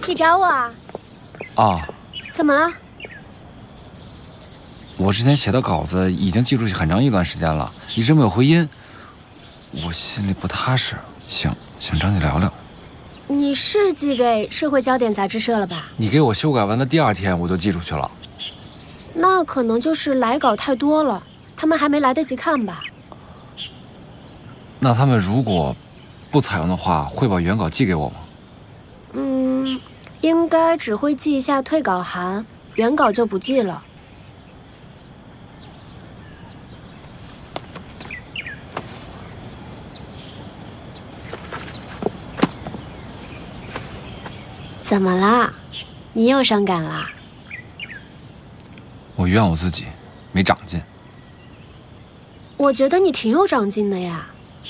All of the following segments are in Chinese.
你找我啊？ 啊， 怎么了？ 我之前写的稿子已经寄出去很长一段时间了，一直没有回音，我心里不踏实，想找你聊聊。 你是寄给社会焦点杂志社了吧？ 你给我修改完的第2天我就寄出去了。 那可能就是来稿太多了，他们还没来得及看吧。 那他们如果不采用的话，会把原稿寄给我吗？ 应该只会寄一下退稿函，原稿就不寄了。怎么啦？你又伤感啦？ 我怨我自己，没长进。 我觉得你挺有长进的呀。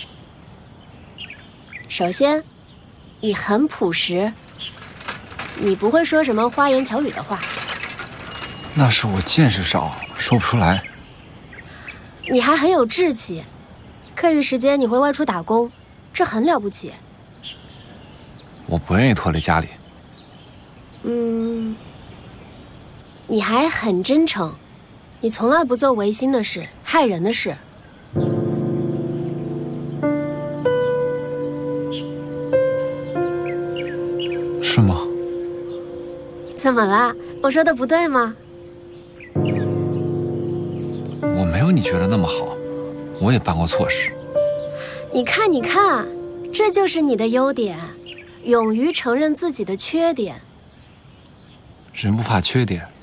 首先，你很朴实，你不会说什么花言巧语的话。 那是我见识少，说不出来。 你还很有志气，课余时间你会外出打工，这很了不起。 我不愿意拖累家里。 你还很真诚，你从来不做违心的事、害人的事。 是吗？ 怎么了？我说的不对吗？ 我没有你觉得那么好，我也办过错事。 你看，你看，这就是你的优点，勇于承认自己的缺点。 人不怕缺点，